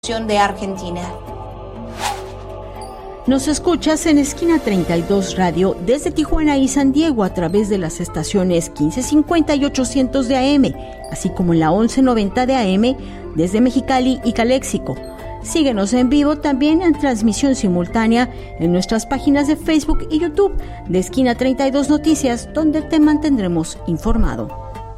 de Argentina. Nos escuchas en Esquina 32 Radio desde Tijuana y San Diego a través de las estaciones 1550 y 800 de AM, así como en la 1190 de AM desde Mexicali y Caléxico. Síguenos en vivo también en transmisión simultánea en nuestras páginas de Facebook y YouTube de Esquina 32 Noticias, donde te mantendremos informado.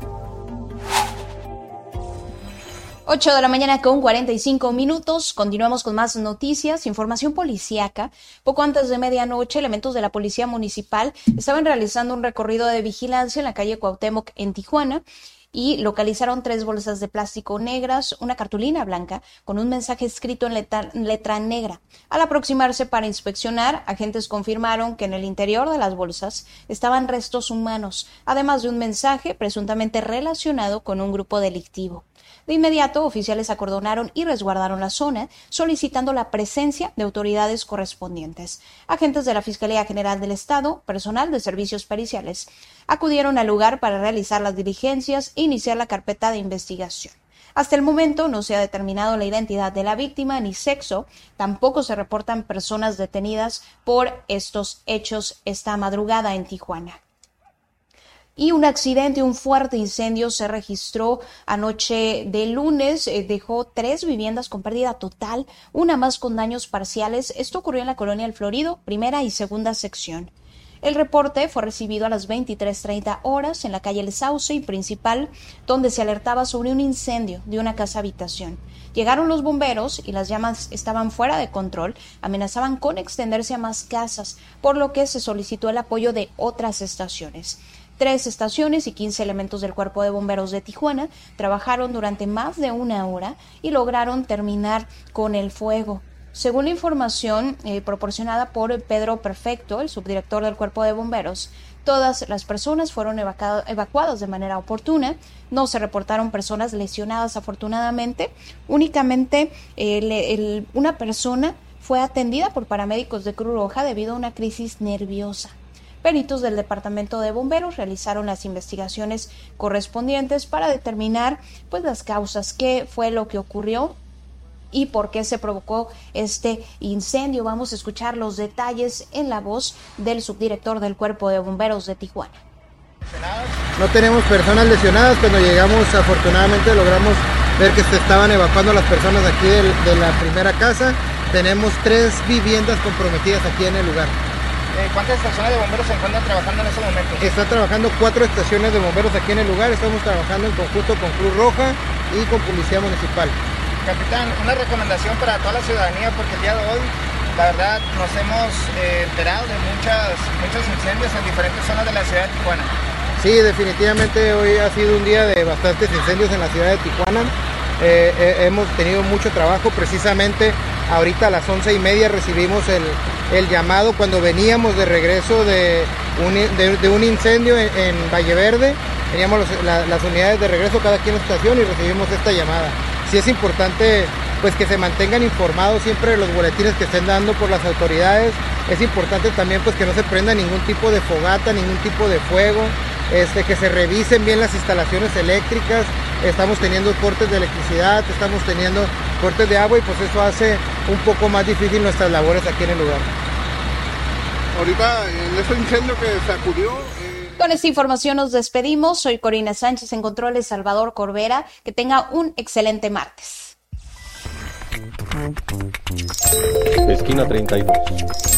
8 de la mañana con 45 minutos. Continuamos con más noticias, información policíaca. Poco antes de medianoche, elementos de la Policía Municipal estaban realizando un recorrido de vigilancia en la calle Cuauhtémoc en Tijuana y localizaron 3 bolsas de plástico negras, una cartulina blanca con un mensaje escrito en letra negra. Al aproximarse para inspeccionar, agentes confirmaron que en el interior de las bolsas estaban restos humanos, además de un mensaje presuntamente relacionado con un grupo delictivo. De inmediato, oficiales acordonaron y resguardaron la zona, solicitando la presencia de autoridades correspondientes. Agentes de la Fiscalía General del Estado, personal de servicios periciales, acudieron al lugar para realizar las diligencias e iniciar la carpeta de investigación. Hasta el momento no se ha determinado la identidad de la víctima ni sexo, tampoco se reportan personas detenidas por estos hechos esta madrugada en Tijuana. Y un fuerte incendio se registró anoche de lunes, dejó 3 viviendas con pérdida total, una más con daños parciales. Esto ocurrió en la colonia El Florido, primera y segunda sección. El reporte fue recibido a las 23:30 horas en la calle El Sauce y Principal, donde se alertaba sobre un incendio de una casa habitación. Llegaron los bomberos y las llamas estaban fuera de control, amenazaban con extenderse a más casas, por lo que se solicitó el apoyo de otras estaciones. 3 estaciones y 15 elementos del Cuerpo de Bomberos de Tijuana trabajaron durante más de 1 hora y lograron terminar con el fuego. Según la información proporcionada por Pedro Perfecto, el subdirector del Cuerpo de Bomberos, todas las personas fueron evacuadas de manera oportuna. No se reportaron personas lesionadas, afortunadamente. Únicamente una persona fue atendida por paramédicos de Cruz Roja debido a una crisis nerviosa. Peritos del Departamento de Bomberos realizaron las investigaciones correspondientes para determinar las causas, qué fue lo que ocurrió y por qué se provocó este incendio. Vamos a escuchar los detalles en la voz del subdirector del Cuerpo de Bomberos de Tijuana. No tenemos personas lesionadas. Cuando llegamos, afortunadamente logramos ver que se estaban evacuando las personas aquí de la primera casa. Tenemos 3 viviendas comprometidas aquí en el lugar. ¿Cuántas estaciones de bomberos se encuentran trabajando en ese momento? Están trabajando 4 estaciones de bomberos aquí en el lugar. Estamos trabajando en conjunto con Cruz Roja y con Policía Municipal. Capitán, una recomendación para toda la ciudadanía, porque el día de hoy, la verdad, nos hemos enterado de muchos incendios en diferentes zonas de la ciudad de Tijuana. Sí, definitivamente hoy ha sido un día de bastantes incendios en la ciudad de Tijuana. Hemos tenido mucho trabajo. Precisamente ahorita a las 11:30 recibimos el llamado cuando veníamos de regreso de un incendio en Valle Verde. Teníamos las unidades de regreso cada quien en la estación y recibimos esta llamada. Sí es importante que se mantengan informados siempre de los boletines que estén dando por las autoridades. Es importante también que no se prenda ningún tipo de fogata, ningún tipo de fuego, que se revisen bien las instalaciones eléctricas. Estamos teniendo cortes de electricidad, estamos teniendo cortes de agua y eso hace un poco más difícil nuestras labores aquí en el lugar. Ahorita en ese incendio que sacudió... Con esta información nos despedimos. Soy Corina Sánchez, en controles Salvador Corbera. Que tenga un excelente martes. Esquina 32.